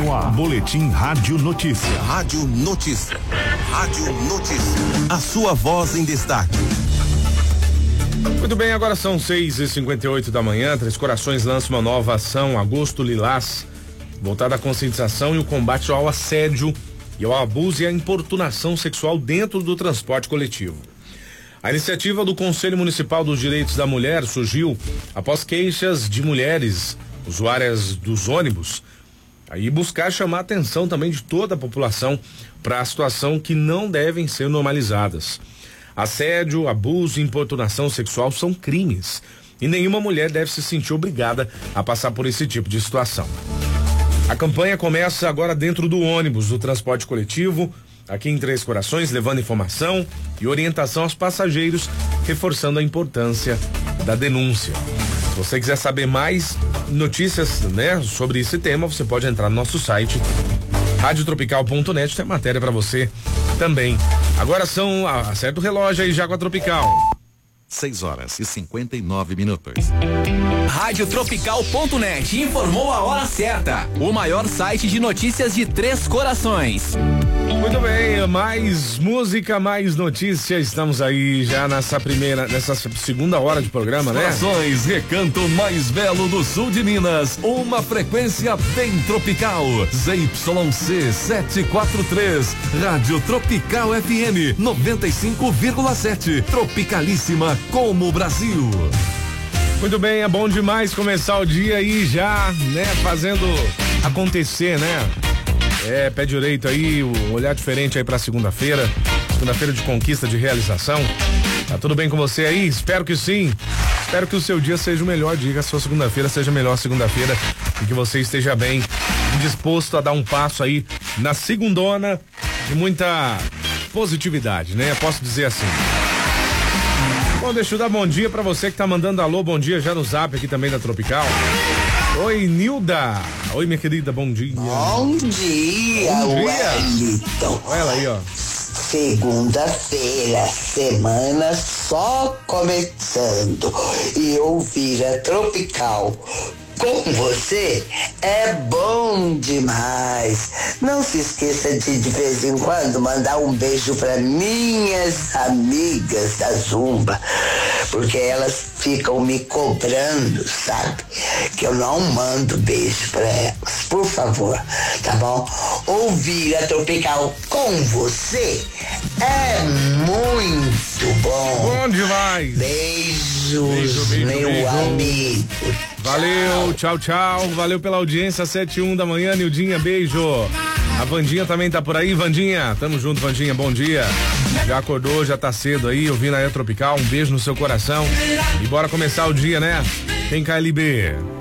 no ar. Boletim Rádio Notícia. Rádio Notícia. Rádio Notícia. A sua voz em destaque. Muito bem, agora são 6h58 da manhã. Três Corações lança uma nova ação, Agosto Lilás, voltada à conscientização e o combate ao assédio e ao abuso e à importunação sexual dentro do transporte coletivo. A iniciativa do Conselho Municipal dos Direitos da Mulher surgiu após queixas de mulheres usuárias dos ônibus aí buscar chamar a atenção também de toda a população para a situação que não devem ser normalizadas. Assédio, abuso e importunação sexual são crimes e nenhuma mulher deve se sentir obrigada a passar por esse tipo de situação. A campanha começa agora dentro do ônibus do transporte coletivo, aqui em Três Corações, levando informação e orientação aos passageiros, reforçando a importância da denúncia. Se você quiser saber mais notícias, né, sobre esse tema, você pode entrar no nosso site radiotropical.net, tem matéria para você também. Agora acerta o relógio aí já com a Tropical. 6h59. Radiotropical.net informou a hora certa. O maior site de notícias de Três Corações. Muito bem, mais música, mais notícia. Estamos aí já nessa segunda hora de programa, né? Corações, recanto mais belo do sul de Minas. Uma frequência bem tropical. ZYC 743. Rádio Tropical FM 95,7. Tropicalíssima como o Brasil. Muito bem, é bom demais começar o dia aí já, né? Fazendo acontecer, né? Pé direito aí, um olhar diferente aí pra segunda-feira de conquista, de realização. Tá tudo bem com você aí? Espero que sim. Espero que o seu dia seja o melhor dia, que a sua segunda-feira seja a melhor segunda-feira e que você esteja bem, disposto a dar um passo aí na segundona de muita positividade, né? Posso dizer assim. Bom, deixa eu dar bom dia pra você que tá mandando alô, bom dia já no zap aqui também da Tropical. Oi, Nilda. Oi, minha querida, bom dia. Bom dia, Wellington. Olha ela aí, ó. Segunda-feira, semana só começando. E ouvir a Tropical com você é bom demais. Não se esqueça de vez em quando mandar um beijo para minhas amigas da Zumba, porque elas ficam me cobrando, sabe? Que eu não mando beijo para elas. Por favor, tá bom? Ouvir a Tropical com você é muito bom. Bom demais. Beijos, meu amigo. Valeu, tchau. Valeu pela audiência, 7h01 da manhã, Nildinha, beijo. A Vandinha também tá por aí, Vandinha. Tamo junto, Vandinha, bom dia. Já acordou, já tá cedo aí, ouvindo a Tropical. Um beijo no seu coração. E bora começar o dia, né? Tem KLB.